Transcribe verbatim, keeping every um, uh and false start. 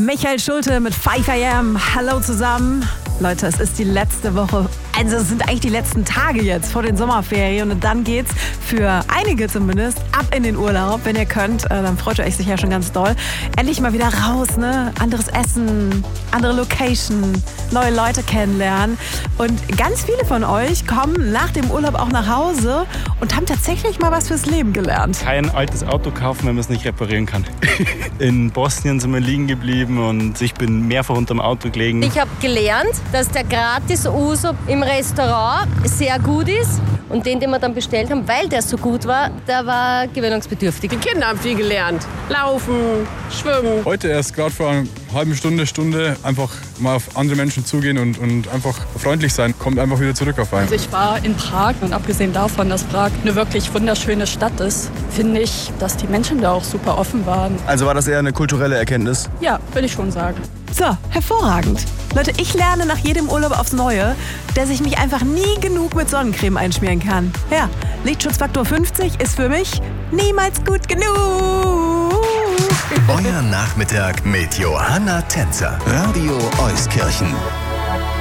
Michael Schulte mit five a m. Hallo zusammen. Leute, es ist die letzte Woche, also es sind eigentlich die letzten Tage jetzt vor den Sommerferien und dann geht's für einige zumindest ab in den Urlaub. Wenn ihr könnt, dann freut ihr euch sicher schon ganz doll. Endlich mal wieder raus, ne? Anderes Essen, andere Location, neue Leute kennenlernen. Und ganz viele von euch kommen nach dem Urlaub auch nach Hause und haben tatsächlich mal was fürs Leben gelernt. Kein altes Auto kaufen, wenn man es nicht reparieren kann. In Bosnien sind wir liegen geblieben und ich bin mehrfach unterm Auto gelegen. Ich habe gelernt, dass der Gratis-Uso im Restaurant sehr gut ist. Und den, den wir dann bestellt haben, weil der so gut war, der war gewöhnungsbedürftig. Die Kinder haben viel gelernt. Laufen, schwimmen. Heute erst gerade vor einer halben Stunde, Stunde einfach mal auf andere Menschen zugehen und, und einfach freundlich sein. Kommt einfach wieder zurück auf einen. Also ich war in Prag und abgesehen davon, dass Prag eine wirklich wunderschöne Stadt ist, finde ich, dass die Menschen da auch super offen waren. Also war das eher eine kulturelle Erkenntnis? Ja, würde ich schon sagen. So, hervorragend. Leute, ich lerne nach jedem Urlaub aufs Neue, dass ich mich einfach nie genug mit Sonnencreme einschmieren kann. Ja, Lichtschutzfaktor fünfzig ist für mich niemals gut genug. Euer Nachmittag mit Johanna Tänzer. Radio Euskirchen.